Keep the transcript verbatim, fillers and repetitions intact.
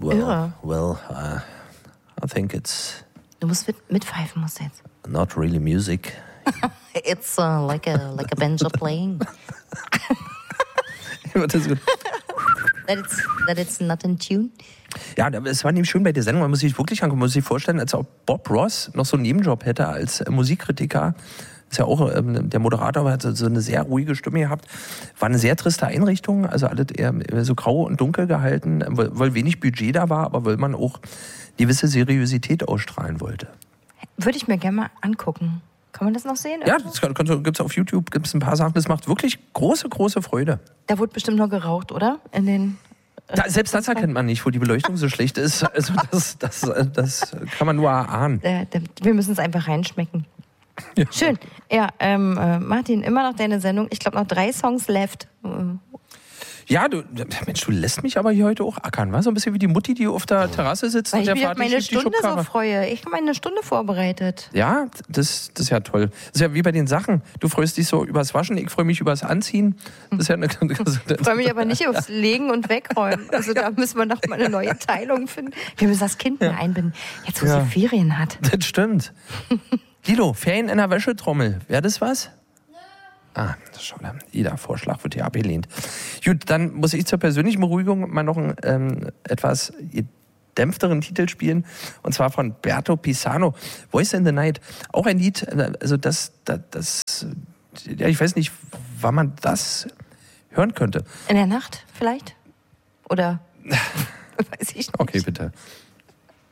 well, Irre. well, uh, I think it's Du musst mit, mitpfeifen, musst du jetzt. not really music. It's uh, like a like a banjo playing. Das ist gut. That it's that it's not in tune. Ja, es war nämlich schön bei der Sendung, man muss sich wirklich angucken, man muss sich vorstellen, als ob Bob Ross noch so einen Nebenjob hätte als äh, Musikkritiker. Ist ja auch, ähm, der Moderator hat so, so eine sehr ruhige Stimme gehabt. War eine sehr triste Einrichtung, also alles eher, eher so grau und dunkel gehalten, weil, weil wenig Budget da war, aber weil man auch gewisse Seriosität ausstrahlen wollte. Würde ich mir gerne mal angucken. Kann man das noch sehen? Ja, das kann, kannst du, gibt's auf YouTube, gibt's ein paar Sachen, das macht wirklich große, große Freude. Da wurde bestimmt nur geraucht, oder? In den Da, selbst das erkennt man nicht, wo die Beleuchtung so schlecht ist. Also das, das, das kann man nur erahnen. Äh, da, wir müssen es einfach reinschmecken. Ja. Schön. Ja, ähm, äh, Martin, immer noch deine Sendung. Ich glaube, noch drei Songs left. Ja, du, Mensch, du lässt mich aber hier heute auch ackern, was? So ein bisschen wie die Mutti, die auf der Terrasse sitzt. Weil und ich der mich auf Vater meine schiebt die Stunde so Schubkarre. freue. Ich habe meine Stunde vorbereitet. Ja, das, das ist ja toll. Das ist ja wie bei den Sachen. Du freust dich so übers Waschen, ich freue mich übers Anziehen. Das ist ja eine, Ich freue mich aber nicht aufs Legen und Wegräumen. Also da müssen wir noch mal eine neue Teilung finden. Wir müssen das Kind mehr einbinden. Jetzt, wo Ja. sie Ferien hat. Das stimmt. Guido, Ferien in der Wäschetrommel. Wäre das was? Ah, schau da. Jeder Vorschlag wird hier abgelehnt. Gut, dann muss ich zur persönlichen Beruhigung mal noch einen ähm, etwas gedämpfteren Titel spielen. Und zwar von Berto Pisano. Voice in the Night. Auch ein Lied, also das, das, das ja, ich weiß nicht, wann man das hören könnte. In der Nacht vielleicht? Oder weiß ich nicht. Okay, bitte.